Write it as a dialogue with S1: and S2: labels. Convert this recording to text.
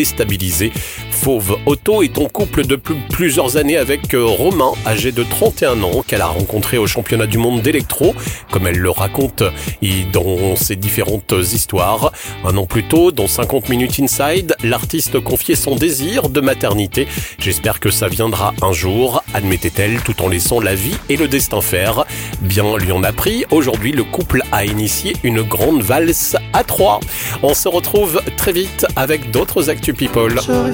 S1: déstabilisé. Fauve Auto est en couple depuis plusieurs années avec Romain, âgé de 31 ans, qu'elle a rencontré au championnat du monde d'électro, comme elle le raconte dans ses différentes histoires. Un an plus tôt, dans 50 Minutes Inside, l'artiste confiait son désir de maternité. J'espère que ça viendra un jour, admettait-elle, tout en laissant la vie et le destin faire. Bien lui en a pris, aujourd'hui le couple a initié une grande valse à 3. On se retrouve très vite avec d'autres Actu People.